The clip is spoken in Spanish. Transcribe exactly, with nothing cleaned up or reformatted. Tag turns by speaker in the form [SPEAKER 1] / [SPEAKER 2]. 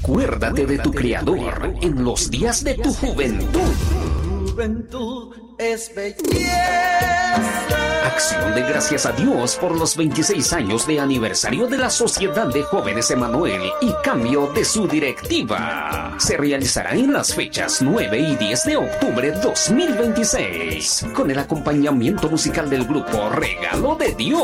[SPEAKER 1] Acuérdate de tu Creador en los días de tu juventud.
[SPEAKER 2] Juventud es belleza.
[SPEAKER 1] Acción de gracias a Dios por los veintiséis años de aniversario de la Sociedad de Jóvenes Emanuel y cambio de su directiva. Se realizará en las fechas nueve y diez de octubre dos mil veintiséis con el acompañamiento musical del grupo Regalo de Dios.